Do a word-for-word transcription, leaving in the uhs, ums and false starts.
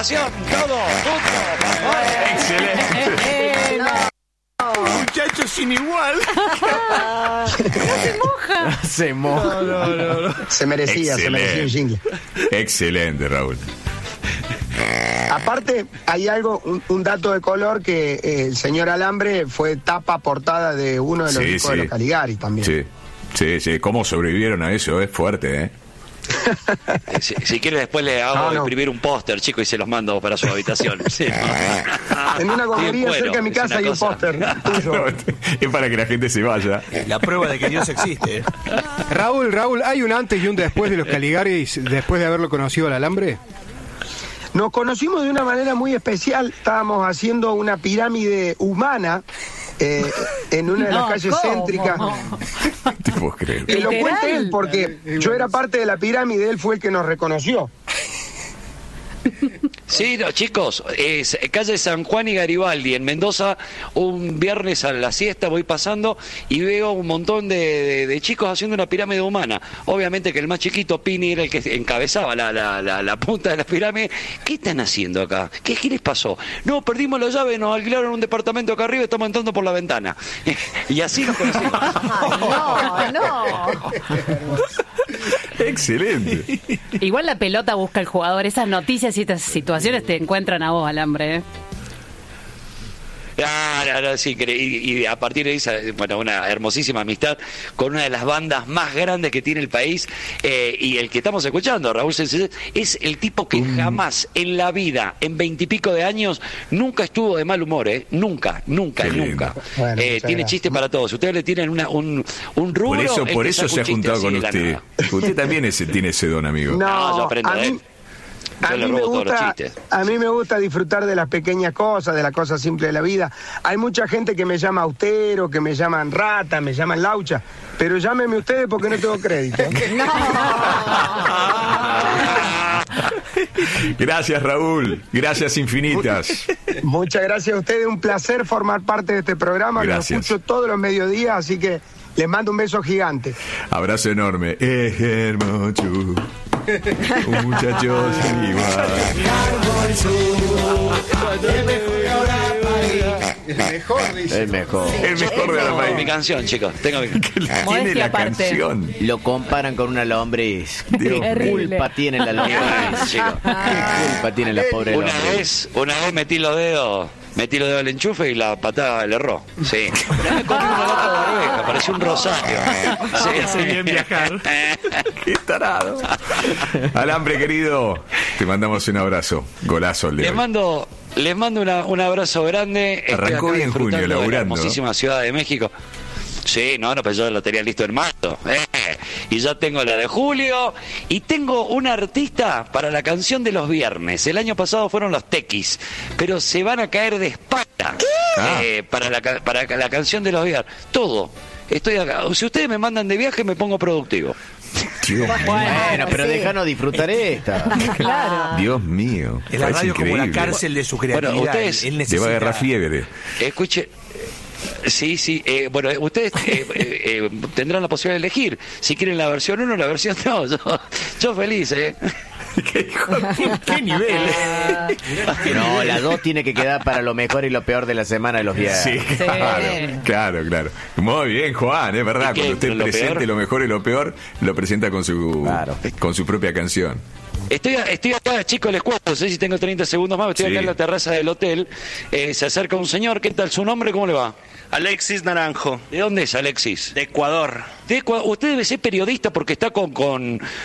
información, todo, junto. Excelente. Muchachos sin igual. No se moja. Se moja. No, no, no, no. Se merecía, Excelente. se merecía un jingle. Excelente, Raúl. Aparte, hay algo, un, un dato de color que eh, el señor Alambre fue tapa portada de uno de los Sí, discos sí. de los Caligari también. Sí, sí, sí. ¿Cómo sobrevivieron a eso? Es fuerte, ¿eh? Si, si quiere después le hago No, no. imprimir un póster, chico, y se los mando para su habitación. Sí. En una gomería Bien, bueno, cerca de mi es casa una hay un cosa. póster tuyo. Es para que la gente se vaya. La prueba de que Dios existe. ¿eh? Raúl, Raúl, ¿hay un antes y un después de los Caligaris después de haberlo conocido al Alambre? Nos conocimos de una manera muy especial. Estábamos haciendo una pirámide humana eh, en una de las No, calles ¿cómo? céntricas. Te puedo creer. Que lo Literal. cuente él, porque yo era parte de la pirámide, él fue el que nos reconoció. Sí, no, chicos, es calle San Juan y Garibaldi, en Mendoza, un viernes a la siesta voy pasando y veo un montón de, de, de chicos haciendo una pirámide humana. Obviamente que el más chiquito, Pini, era el que encabezaba la, la, la, la punta de la pirámide. ¿Qué están haciendo acá? ¿Qué, qué les pasó? No, perdimos la llave, nos alquilaron un departamento acá arriba y estamos entrando por la ventana. Y así nos conocimos. No, no. Excelente. Igual la pelota busca al jugador. Esas noticias y estas situaciones te encuentran a vos, Alambre. ¿eh? Ah, no, no, sí, cre- y, y a partir de esa, bueno, una hermosísima amistad con una de las bandas más grandes que tiene el país, eh, y el que estamos escuchando, Raúl Sensei, es el tipo que jamás en la vida, en veintipico de años, nunca estuvo de mal humor, ¿eh? Nunca, nunca, Qué lindo. nunca. Bueno, Eh, muchas tiene gracias. chiste para todos. Ustedes le tienen una, un, un rubro. Por eso, el por que eso saca se ha un chiste juntado así con de la usted. nada. Usted también ese, tiene ese don, amigo. No, yo aprendo a de él. mí, Yo a le mí me robo todos los gusta, chistes. a mí me gusta disfrutar de las pequeñas cosas, de las cosas simples de la vida. Hay mucha gente que me llama austero, que me llaman rata, me llaman laucha, pero llámenme ustedes porque no tengo crédito. Gracias, Raúl. Gracias infinitas. Muchas gracias a ustedes, un placer formar parte de este programa. Gracias. Lo escucho todos los mediodías, así que les mando un beso gigante. Abrazo enorme. Es hermoso. Un muchacho sin igual. El mejor, dice. El mejor. El mejor de la Tengo mi país. canción, chicos. Tengo mi... Tiene Modestia la aparte. canción. Lo comparan con una lombriz. Dios ¿Qué mío. culpa tiene la lombriz? Chicos. ¿Qué culpa tiene la pobre Una lombriz? vez, una vez metí los dedos, metí los dedos al enchufe y la patada le erró. Sí. Una vez comí una lata de arveja, parecía un rosario. Sí. Hace bien viajar. Qué tarado. Alambre, querido, te mandamos un abrazo. Golazo el de Les hoy. mando, les mando una- un abrazo grande. Estoy Arrancó acá bien disfrutando junio, de la laburando. hermosísima Ciudad de México. Sí, no, no, pero yo lo tenía listo en marzo. Eh, y ya tengo la de julio. Y tengo un artista para la canción de los viernes. El año pasado fueron los Tequis, pero se van a caer de espalda eh, para, la, ca- para la canción de los viernes. Todo. Estoy acá. Si ustedes me mandan de viaje, me pongo productivo. Dios, Bueno, pero sí. déjanos disfrutar esta. Claro. Dios mío. En la Es radio es como la increíble. cárcel de su creatividad. Bueno, ustedes- Él Le necesita... va a agarrar fiebre. Escuche. Sí, sí. eh, bueno, eh, ustedes eh, eh, eh, tendrán la posibilidad de elegir si quieren la versión uno o la versión dos. Yo, yo feliz, ¿eh? ¿Qué nivel? No, la dos tiene que quedar para lo mejor y lo peor de la semana de los viernes. Sí, claro, claro, claro. Muy bien, Juan, es verdad. ¿Y qué? Cuando usted ¿Lo presente peor? lo mejor y lo peor, lo presenta con su, Claro. con su propia canción. Estoy, estoy acá, chicos, les cuento, no sé si tengo treinta segundos más, estoy Sí. acá en la terraza del hotel, eh, se acerca un señor, ¿qué tal su nombre? ¿Cómo le va? Alexis Naranjo, ¿De dónde es Alexis? de Ecuador. De Ecua- usted debe ser periodista porque está con, con,